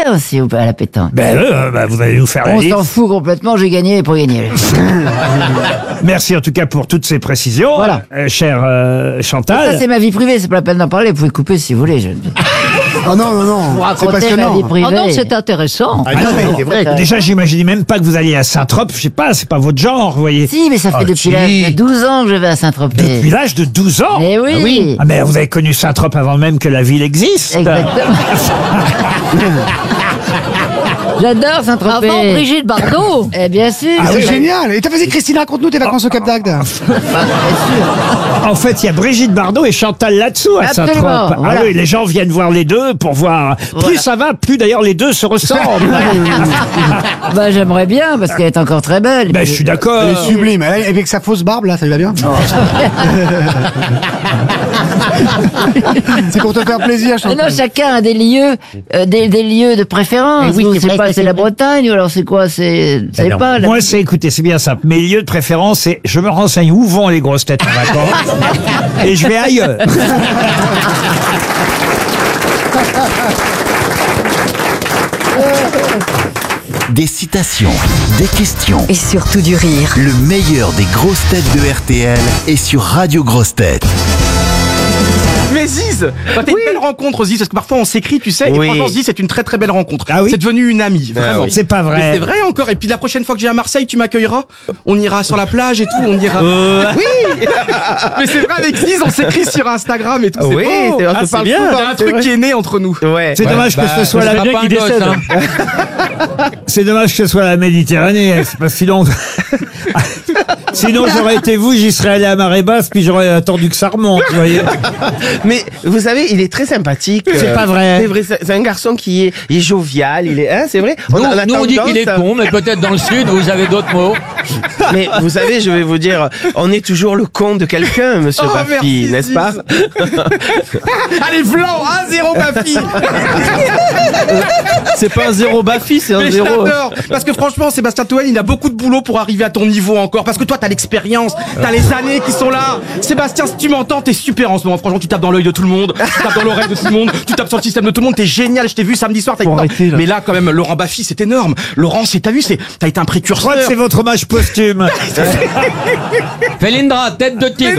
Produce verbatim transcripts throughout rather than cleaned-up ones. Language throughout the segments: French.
bien aussi au- à la pétanque. Ben, euh, bah, vous allez nous faire la On liste. s'en fout complètement, j'ai gagné pour gagner. Merci en tout cas pour toutes ces précisions, Voilà. euh, chère euh, Chantal. Ça, c'est ma vie privée, c'est pas la peine d'en parler, vous pouvez couper si vous voulez. Je... Oh non, non, non, Vous c'est racontez ma passionnant. vie privée. Oh non, c'est intéressant. Ah non, mais c'est vrai. Déjà, j'imaginais même pas que vous alliez à Saint-Trope. Je sais pas, c'est pas votre genre, vous voyez. Si, mais ça fait Ah, depuis si. l'âge de douze ans que je vais à Saint-Tropez. Depuis l'âge de douze ans. Eh oui. Ah, mais vous avez connu Saint-Trope avant même que la ville existe. Exactement. J'adore Saint-Tropez. Avant Brigitte Bardot. Eh bien sûr. Ah C'est oui, génial. Et t'as vas-y, Christine, raconte-nous tes vacances au Cap d'Agde. En fait, il y a Brigitte Bardot et Chantal là-dessous à Absolument, Saint-Trope. voilà. Ah oui, les gens viennent voir les deux pour voir. Plus Voilà. ça va, plus d'ailleurs les deux se ressemblent. Bah j'aimerais bien parce qu'elle est encore très belle. Ben, je suis d'accord. Elle est sublime. Elle, avec sa fausse barbe, là, ça lui va bien. C'est pour te faire plaisir, Mais Chantal. non, chacun a des lieux, euh, des, des lieux de préférence. Eh oui, Vous, c'est c'est vrai pas, que c'est c'est la vrai. Bretagne ou alors c'est quoi, c'est, c'est Non. pas. La... Moi, c'est, écoutez, c'est bien simple. Mes lieux de préférence, c'est je me renseigne où vont les grosses têtes en vacances et je vais ailleurs. Des citations, des questions. Et surtout du rire. Le meilleur des grosses têtes de R T L est sur Radio Grosses Têtes. Mais Ziz, bah, t'as une belle rencontre, Ziz, parce que parfois on s'écrit, tu sais, Oui. et franchement, Ziz, c'est une très très belle rencontre. Ah oui C'est devenu une amie, vraiment. oui. C'est pas vrai. Mais c'est vrai encore. Et puis la prochaine fois que j'ai à Marseille, tu m'accueilleras. On ira sur la plage et tout. On ira. Oui. Mais c'est vrai avec Ziz, on s'écrit sur Instagram et tout. C'est Oui, beau. c'est- on Ah, se c'est parle bien. souvent, Il y a un c'est truc vrai. qui est né entre nous. Ouais. C'est dommage que ce soit ce la sera pas un gosse, hein. C'est dommage que ce soit la Méditerranée, hein, c'est pas sinon. Sinon, j'aurais été vous, j'y serais allé à marée basse, puis j'aurais attendu que ça remonte, vous voyez. Mais vous savez, il est très sympathique. C'est euh, pas vrai. C'est vrai, c'est c'est un garçon qui est, il est jovial, il est, hein, c'est vrai. Nous, a- nous, on dit tendance qu'il est à- con, mais peut-être dans le sud, vous avez d'autres mots. Mais vous savez, je vais vous dire, on est toujours le con de quelqu'un, monsieur Oh, Baffy, merci, n'est-ce Ziz. pas? Allez, blanc, un zéro Baffy. C'est pas un zéro Baffy, c'est un Mais je zéro. t'adore. Parce que franchement, Sébastien Toen, il a beaucoup de boulot pour arriver à ton niveau encore. Parce que toi, t'as l'expérience, t'as les années qui sont là. Sébastien, si tu m'entends, t'es super en ce moment. Franchement, tu tapes dans l'œil de tout le monde, tu tapes dans l'oreille de tout le monde, tu tapes sur le système de tout le monde. T'es génial. Je t'ai vu samedi soir. T'as été- arrêter, là. Mais là, quand même, Laurent Baffy, c'est énorme. Laurent, c'est, t'as vu, c'est, t'as été un Je crois précurseur. que c'est votre hommage posthume. Felindra, tête de tigre.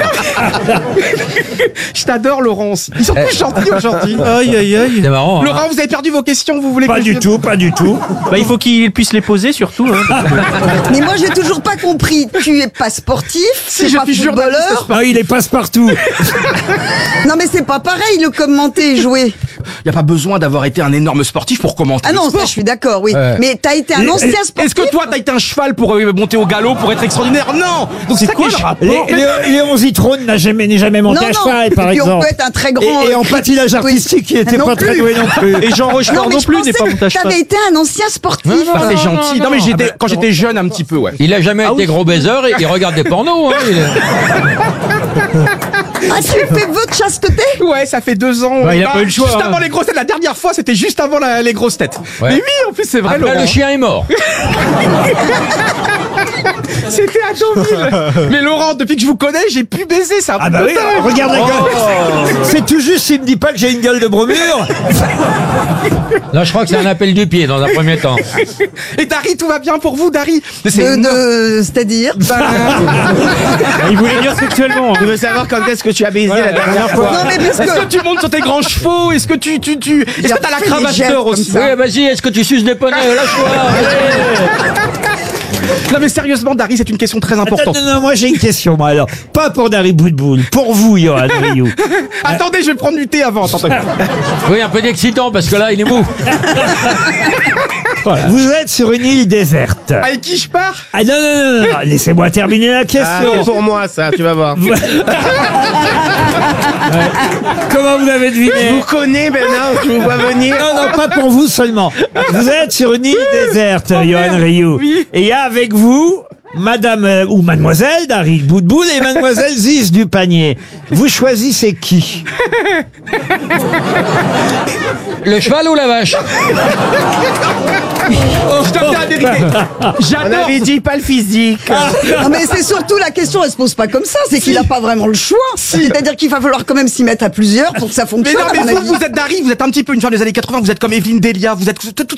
Je t'adore, Laurence. Ils sont tous gentils aujourd'hui. Aïe, aïe, aïe. C'est marrant. hein. Laurent, vous avez perdu vos questions. Vous voulez Pas que du je- tout, pas du tout. Bah, il faut qu'il puisse les poser surtout. Hein. Mais moi, j'ai toujours pas compris. Tu es pas sportif, Si c'est je pas suis journaliste, footballeur. Ah, il est passe-partout. Non, mais c'est pas pareil, le commenter et jouer. Y a pas besoin d'avoir été un énorme sportif pour commenter. Ah le non, sport. ça, je suis d'accord, oui. Ouais. Mais t'as été un Et- ancien Est-ce sportif. que toi, t'as été un cheval pour euh, monter au galop, pour être extraordinaire? Non. Donc c'est ça quoi qui est le ch- rapport Les- Lé- Léon Zitrone n'a jamais, n'est jamais monté Non, à non. cheval, par Et puis on exemple. peut être un très grand. Et, et en euh, patinage oui. artistique, il était Non pas très plus. doué non plus. Et Jean Rochefort Non, mais non je plus pensais n'est pas que montage t'avais été un ancien sportif. Ah, c'est gentil. Non, mais j'étais, Ah, ben, quand j'étais jeune, un petit peu, ouais. Il a jamais Ah été oui. gros baiser et il regarde des pornos. Hein, il est- Ah, tu fais vœu de chasteté? Ouais, ça fait deux ans. Bah, il a Bah, pas eu le choix, Juste hein. avant les grosses têtes. La dernière fois, c'était juste avant la- les grosses têtes. Ouais. Mais oui, en plus, c'est vrai, Après, Laurent. le chien est mort. C'était à Deauville. Mais Laurent, depuis que je vous connais, j'ai pu baiser ça. Ah bah oui, regarde la gueule. C'est tout juste s'il me dit pas que j'ai une gueule de bromure. Là, je crois que c'est un appel du pied dans un premier temps. Et Dari, tout va bien pour vous, Dari? Mais c'est De, énorme. de- c'est-à-dire? Il voulait dire sexuellement. Je veux savoir quand est-ce que tu as baisé la dernière fois. Non, mais parce Est-ce que. que tu montes sur tes grands chevaux? Est-ce que tu, tu, tu, est-ce J'ai que t'as la refait des cravache gestes d'or comme aussi? ça. Oui, vas-y, est-ce que tu suces des poneys? Lâche-toi. Non, mais sérieusement, Dari, c'est une question très Attends, importante. non, non, moi j'ai une question, moi alors. Pas pour Dari Boudboul, pour vous, Johan Rioux. Attendez, je vais prendre du thé avant. Attendez. Oui, un peu d'excitant parce que là, il est mou. Voilà. Vous êtes sur une île déserte. Avec qui je pars? Ah non, non, non, non, laissez-moi terminer la Ah, question. c'est pour moi ça, tu vas voir. Vous- Comment vous avez Je deviné? vous connais maintenant, je vous vois venir. Non, non, pas pour vous seulement. Vous êtes sur une île déserte, Johan Rioux. Oui. Et il y a avec vous Madame euh, ou Mademoiselle Dari Boudboul et Mademoiselle Ziz du Panier. Vous choisissez qui? Le cheval ou la vache? Je dois dire la vérité. On J'adore. avait dit pas le physique. Non, mais c'est surtout la question, elle se pose pas comme ça, c'est qu'il a pas vraiment le choix. C'est-à-dire qu'il va falloir quand même s'y mettre à plusieurs pour que ça Mais fonctionne. non, à mais mon vous, avis. vous êtes Dari, vous êtes un petit peu une femme des années quatre-vingts, vous êtes comme Evelyne Delia, vous êtes tout- tout-